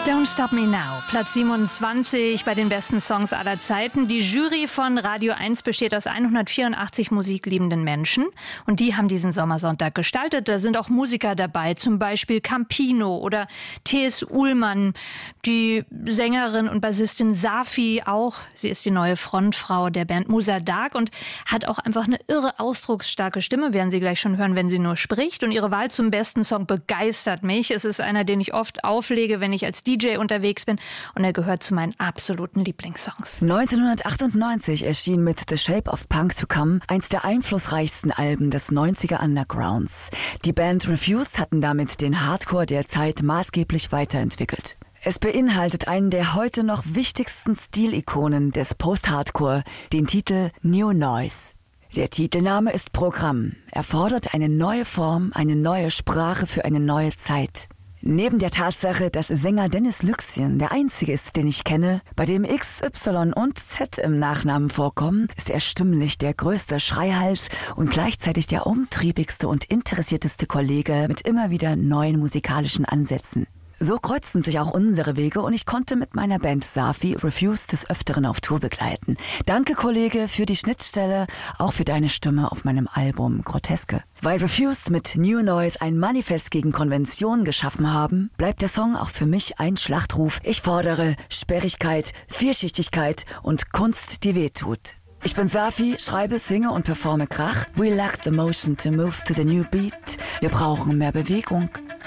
Don't Stop Me Now, Platz 27 bei den besten Songs aller Zeiten. Die Jury von Radio 1 besteht aus 184 musikliebenden Menschen und die haben diesen Sommersonntag gestaltet. Da sind auch Musiker dabei, zum Beispiel Campino oder T.S. Uhlmann, die Sängerin und Bassistin Safi auch. Sie ist die neue Frontfrau der Band Musa Dark und hat auch einfach eine irre ausdrucksstarke Stimme, werden Sie gleich schon hören, wenn sie nur spricht. Und ihre Wahl zum besten Song begeistert mich. Es ist einer, den ich oft auflege, wenn ich als DJ unterwegs bin und er gehört zu meinen absoluten Lieblingssongs. 1998 erschien mit The Shape of Punk to Come eins der einflussreichsten Alben des 90er Undergrounds. Die Band Refused hatten damit den Hardcore der Zeit maßgeblich weiterentwickelt. Es beinhaltet einen der heute noch wichtigsten Stilikonen des Post-Hardcore, den Titel New Noise. Der Titelname ist Programm. Er fordert eine neue Form, eine neue Sprache für eine neue Zeit. Neben der Tatsache, dass Sänger Dennis Lyxzén der einzige ist, den ich kenne, bei dem X, Y und Z im Nachnamen vorkommen, ist er stimmlich der größte Schreihals und gleichzeitig der umtriebigste und interessierteste Kollege mit immer wieder neuen musikalischen Ansätzen. So kreuzten sich auch unsere Wege und ich konnte mit meiner Band Safi Refused des Öfteren auf Tour begleiten. Danke, Kollege, für die Schnittstelle, auch für deine Stimme auf meinem Album Groteske. Weil Refused mit New Noise ein Manifest gegen Konventionen geschaffen haben, bleibt der Song auch für mich ein Schlachtruf. Ich fordere Sperrigkeit, Vielschichtigkeit und Kunst, die wehtut. Ich bin Safi, schreibe, singe und performe Krach. We lack the motion to move to the new beat. Wir brauchen mehr Bewegung,